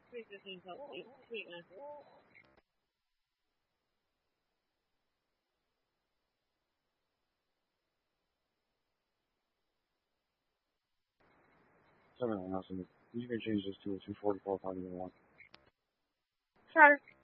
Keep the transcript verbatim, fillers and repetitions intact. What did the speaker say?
Seven, awesome. You can change this to a two forty-four five one. Sure.